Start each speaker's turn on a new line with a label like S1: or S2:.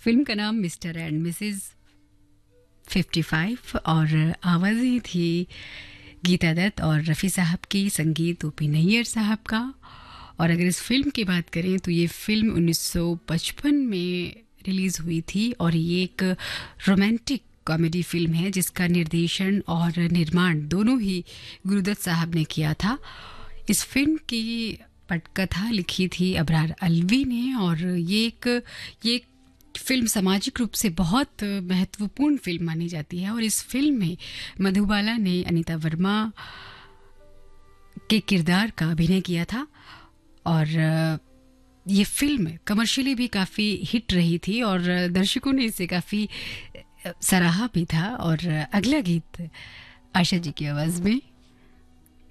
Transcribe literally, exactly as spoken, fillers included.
S1: Film का नाम mister and Mrs fifty five और आवाज़ें थी गीता दत्त और रफ़ी साहब की, संगीत ओपी नैयर साहब का। और अगर इस फिल्म की बात करें तो ये फिल्म उन्नीस सौ पचपन में रिलीज़ हुई थी और ये एक रोमांटिक कॉमेडी फिल्म है जिसका निर्देशन और निर्माण दोनों ही गुरुदत्त साहब ने किया था। इस फिल्म की पटकथा लिखी थी अबरार अलवी ने और ये एक ये एक फिल्म सामाजिक रूप से बहुत महत्वपूर्ण फिल्म मानी जाती है। और इस फिल्म में मधुबाला ने अनीता वर्मा के किरदार का अभिनय किया था और ये फिल्म कमर्शियली भी काफ़ी हिट रही थी और दर्शकों ने इसे काफ़ी सराहा भी था। और अगला गीत आशा जी की आवाज़ में